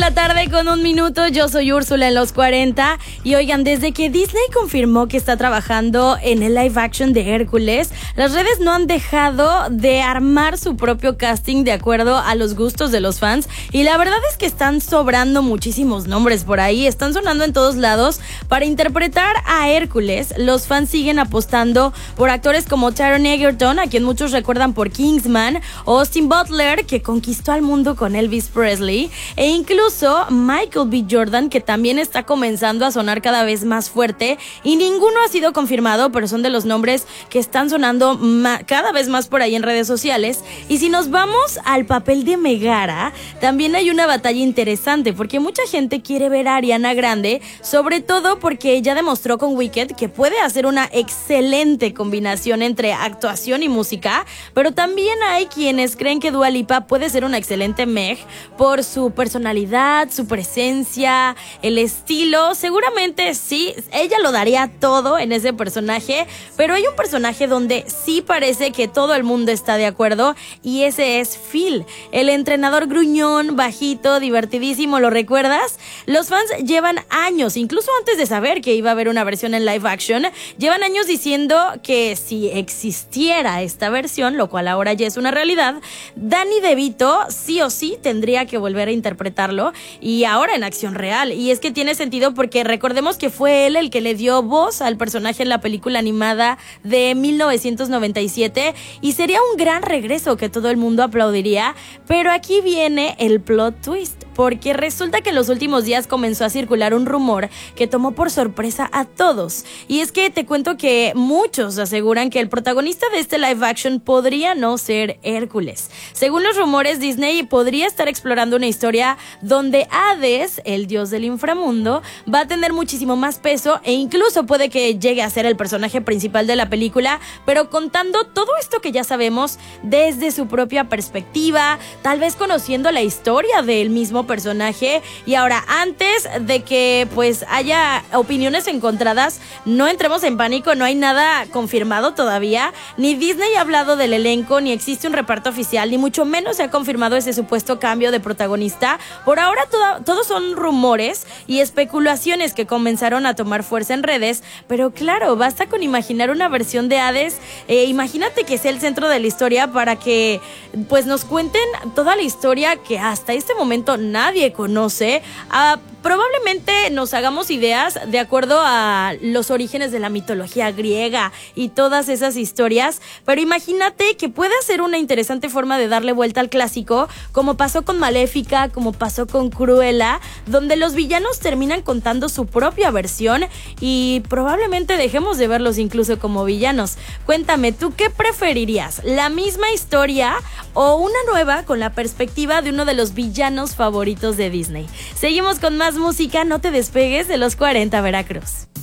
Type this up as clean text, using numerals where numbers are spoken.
2:01 p.m, yo soy Úrsula en los 40. Y oigan, desde que Disney confirmó que está trabajando en el live action de Hércules, las redes no han dejado de armar su propio casting de acuerdo a los gustos de los fans. Y la verdad es que están sobrando muchísimos nombres por ahí, están sonando en todos lados. Para interpretar a Hércules, los fans siguen apostando por actores como Taron Egerton, a quien muchos recuerdan por Kingsman, o Austin Butler, que conquistó al mundo con Elvis Presley, e incluso Michael B. Jordan, que también está comenzando a sonar cada vez más fuerte, y ninguno ha sido confirmado, pero son de los nombres que están sonando cada vez más por ahí en redes sociales. Y si nos vamos al papel de Megara, también hay una batalla interesante, porque mucha gente quiere ver a Ariana Grande, sobre todo porque ella demostró con Wicked que puede hacer una excelente combinación entre actuación y música, pero también hay quienes creen que Dua Lipa puede ser una excelente Meg por su personalidad, su presencia, el estilo. Seguramente sí, ella lo daría todo en ese personaje, pero hay un personaje donde sí parece que todo el mundo está de acuerdo, y ese es Phil, el entrenador gruñón, bajito, divertidísimo. ¿Lo recuerdas? Los fans llevan años, incluso antes de saber que iba a haber una versión en live action, llevan años diciendo que si existiera esta versión, lo cual ahora ya es una realidad, Danny DeVito sí o sí tendría que volver a interpretarlo, y ahora en acción real. Y es que tiene sentido porque recordemos que fue él el que le dio voz al personaje en la película animada de 1997, y sería un gran regreso que todo el mundo aplaudiría. Pero aquí viene el plot twist, porque resulta que en los últimos días comenzó a circular un rumor que tomó por sorpresa a todos. Y es que te cuento que muchos aseguran que el protagonista de este live action podría no ser Hércules. Según los rumores, Disney podría estar explorando una historia donde Hades, el dios del inframundo, va a tener muchísimo más peso, e incluso puede que llegue a ser el personaje principal de la película, pero contando todo esto que ya sabemos desde su propia perspectiva, tal vez conociendo la historia del mismo personaje. Y ahora, antes de que pues haya opiniones encontradas, no entremos en pánico, no hay nada confirmado todavía, ni Disney ha hablado del elenco, ni existe un reparto oficial, ni mucho menos se ha confirmado ese supuesto cambio de protagonista. Por ahora todos son rumores y especulaciones que comenzaron a tomar fuerza en redes, pero claro, basta con imaginar una versión de Hades. Imagínate que sea el centro de la historia para que pues nos cuenten toda la historia que hasta este momento nadie conoce. Probablemente nos hagamos ideas de acuerdo a los orígenes de la mitología griega y todas esas historias, pero imagínate que puede ser una interesante forma de darle vuelta al clásico, como pasó con Maléfica, como pasó con Cruella, donde los villanos terminan contando su propia versión y probablemente dejemos de verlos incluso como villanos. Cuéntame, ¿tú qué preferirías? ¿La misma historia o una nueva con la perspectiva de uno de los villanos favoritos de Disney? Seguimos con más música, no te despegues de los 40 Veracruz.